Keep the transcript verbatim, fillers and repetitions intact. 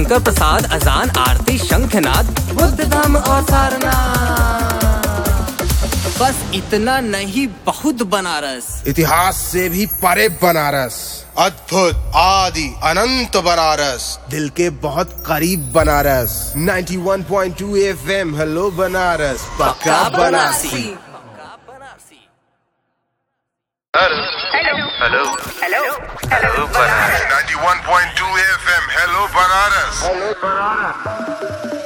शंकर प्रसाद, अजान, आरती, शंखनाद, बुद्ध धाम और सारनाथ। बस इतना नहीं, बहुत बनारस। इतिहास से भी परे बनारस, अद्भुत, आदि, अनंत बनारस, दिल के बहुत करीब बनारस। इक्यानवे पॉइंट दो एफएम, हेलो बनारस, पक्का Banarasi. Hello hello hello hello hello Banaras. इक्यानवे पॉइंट दो एफएम, हेलो बनारस।